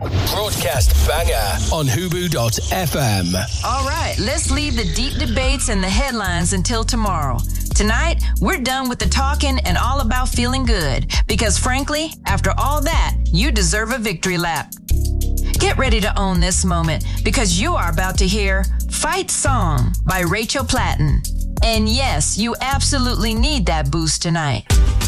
Broadcast banger on Hubu.fm. All right, let's leave the deep debates and the headlines until tomorrow. Tonight, we're done with the talking and all about feeling good. Because frankly, after all that, you deserve a victory lap. Get ready to own this moment because you are about to hear Fight Song by Rachel Platten. And yes, you absolutely need that boost tonight.